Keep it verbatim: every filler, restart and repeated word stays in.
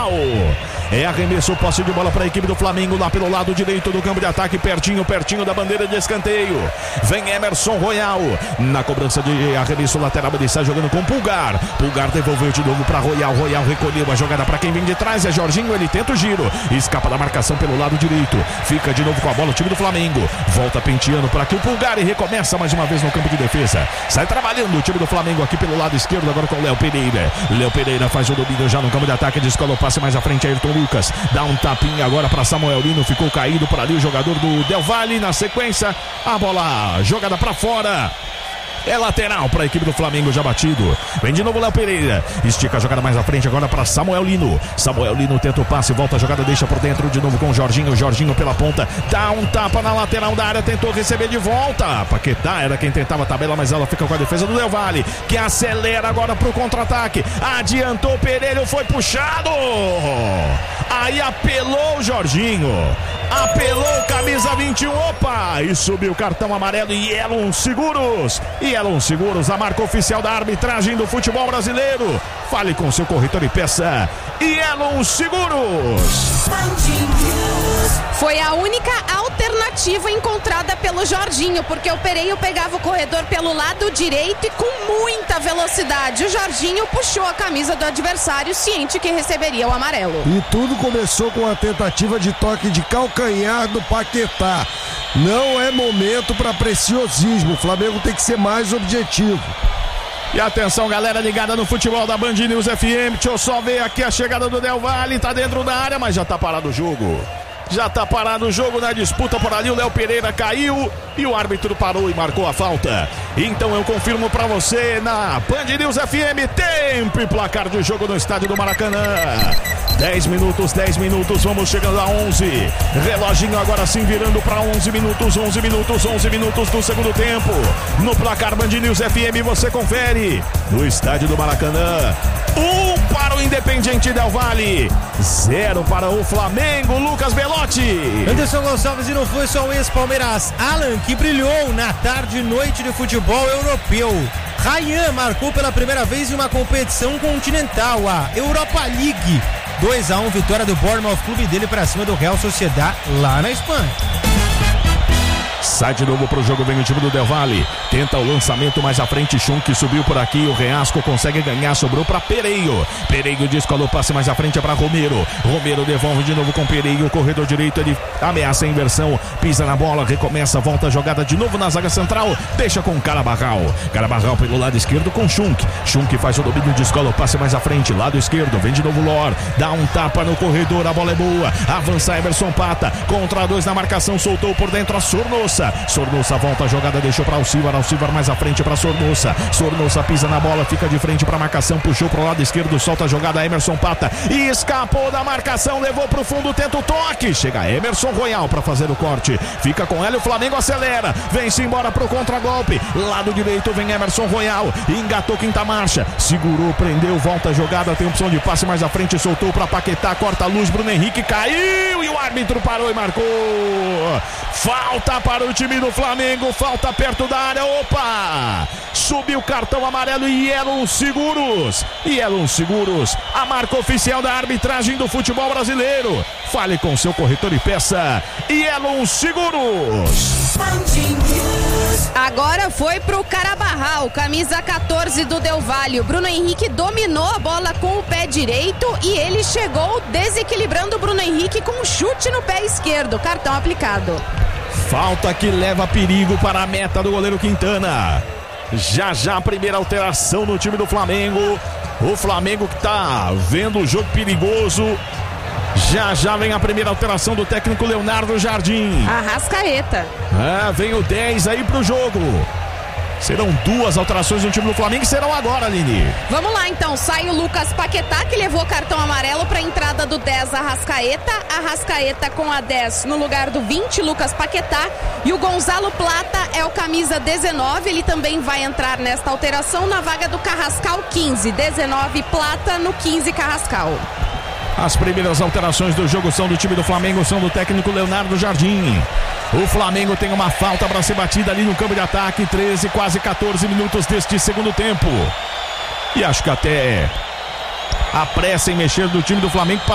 Royal. É arremesso, posse de bola para a equipe do Flamengo lá pelo lado direito do campo de ataque, pertinho, pertinho da bandeira de escanteio. Vem Emerson Royal na cobrança de arremesso lateral, ele está jogando com Pulgar. Pulgar devolveu de novo para Royal, Royal recolheu a jogada para quem vem de trás, é Jorginho, ele tenta o giro, escapa da marcação pelo lado direito, fica de novo com a bola o time do Flamengo, volta penteando para aqui o Pulgar e recomeça mais uma vez no campo de defesa. Sai trabalhando o time do Flamengo aqui pelo lado esquerdo, agora com o Léo Pereira. Léo Pereira faz o domínio já no campo de ataque, descola o passe mais à frente, Ayrton Lucas dá um tapinha agora para Samuel Lino, ficou caído por ali o jogador do Del Valle. Na sequência, a bola jogada para fora. É lateral para a equipe do Flamengo já batido. Vem de novo Léo Pereira. Estica a jogada mais à frente agora para Samuel Lino. Samuel Lino tenta o passe, volta a jogada, deixa por dentro de novo com o Jorginho. Jorginho pela ponta, dá um tapa na lateral da área, tentou receber de volta. Paquetá era quem tentava a tabela, mas ela fica com a defesa do Del Valle, que acelera agora para o contra-ataque. Adiantou Pereira, foi puxado. Aí apelou o Jorginho. Apelou camisa vinte e um, opa, e subiu o cartão amarelo. E Elon Seguros, e Elon Seguros, a marca oficial da arbitragem do futebol brasileiro. Fale com seu corretor e peça e Elon Seguros. Foi a única alternativa encontrada pelo Jorginho, porque o Pereira pegava o corredor pelo lado direito e com muita velocidade. O Jorginho puxou a camisa do adversário, ciente que receberia o amarelo. E tudo começou com a tentativa de toque de calcanhar do Paquetá. Não é momento para preciosismo. O Flamengo tem que ser mais objetivo. E atenção, galera ligada no futebol da Band News F M. Deixa eu só ver aqui a chegada do Del Valle. Tá dentro da área, mas já tá parado o jogo. Já tá parado o jogo na disputa por ali. O Léo Pereira caiu e o árbitro parou e marcou a falta. Então eu confirmo pra você na Band News F M. Tempo e placar de jogo no estádio do Maracanã. dez minutos, dez minutos, vamos chegando a onze. Reloginho agora sim virando para onze minutos, onze minutos, onze minutos do segundo tempo. No placar Band News F M você confere. No estádio do Maracanã, um para o Independiente Del Valle, zero para o Flamengo. Lucas Belotti. Anderson Gonçalves, e não foi só o ex-Palmeiras Alan que brilhou na tarde e noite de futebol europeu. Ryan marcou pela primeira vez em uma competição continental, a Europa League. dois a um, vitória do Bournemouth, clube dele, para cima do Real Sociedad lá na Espanha. Sai de novo pro jogo, vem o time do Del Valle. Tenta o lançamento mais à frente, Schunk subiu por aqui, o Reasco consegue ganhar, sobrou para Pereiro. Pereiro descolou o passe mais à frente, é para Romero. Romero devolve de novo com Pereiro, corredor direito, ele ameaça a inversão, pisa na bola, recomeça, volta a jogada de novo na zaga central, deixa com Carabarral. Carabarral pelo lado esquerdo com Schunk. Schunk faz o domínio, descola o passe mais à frente, lado esquerdo, vem de novo Lor, dá um tapa no corredor, a bola é boa, avança Emerson Pata, contra dois na marcação, soltou por dentro a Sornosa. Sornosa volta a jogada, deixou para Alcivar, Alcivar mais à frente para Sornosa. Sornosa pisa na bola, fica de frente para a marcação, puxou para o lado esquerdo, solta a jogada, Emerson Pata e escapou da marcação, levou para o fundo, tenta o toque, chega Emerson Royal para fazer o corte, fica com ela, o Flamengo acelera, vem-se embora para o contragolpe, lado direito vem Emerson Royal, engatou quinta marcha, segurou, prendeu, volta a jogada, tem opção de passe mais à frente, soltou para Paquetá, corta a luz, Bruno Henrique caiu e o árbitro parou e marcou. Falta para o time do Flamengo, falta perto da área, opa! Subiu o cartão amarelo e Elon Seguros. E Elon Seguros, a marca oficial da arbitragem do futebol brasileiro. Fale com seu corretor e peça e Elon Seguros. Agora foi pro Carabarral, camisa quatorze do Del Valle. O Bruno Henrique dominou a bola com o pé direito e ele chegou desequilibrando o Bruno Henrique com um chute no pé esquerdo. Cartão aplicado. Falta que leva perigo para a meta do goleiro Quintana. Já já a primeira alteração no time do Flamengo. O Flamengo que tá vendo o jogo perigoso. Já já vem a primeira alteração do técnico Leonardo Jardim. Arrascaeta. É, vem o dez aí pro jogo. Serão duas alterações no time do Flamengo e serão agora, Aline. Vamos lá então, sai o Lucas Paquetá, que levou cartão amarelo para a entrada do dez, Arrascaeta. Arrascaeta com a dez no lugar do vinte, Lucas Paquetá. E o Gonzalo Plata é o camisa dezenove, ele também vai entrar nesta alteração na vaga do Carrascal quinze. dezenove Plata no quinze Carrascal. As primeiras alterações do jogo são do time do Flamengo, são do técnico Leonardo Jardim. O Flamengo tem uma falta para ser batida ali no campo de ataque, treze, quase quatorze minutos deste segundo tempo. E acho que até a pressa em mexer do time do Flamengo